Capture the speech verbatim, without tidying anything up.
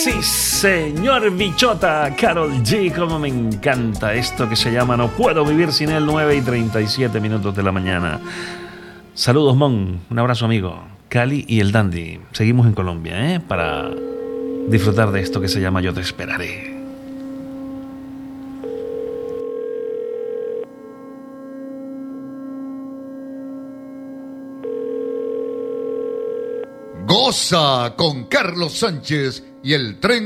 Sí, señor Bichota, Karol G, como me encanta esto que se llama No Puedo Vivir Sin Él, nueve y treinta y siete minutos de la mañana. Saludos, Mon, un abrazo, amigo. Cali y el Dandy. Seguimos en Colombia, ¿eh? Para disfrutar de esto que se llama Yo Te Esperaré. Goza con Carlos Sánchez y el tren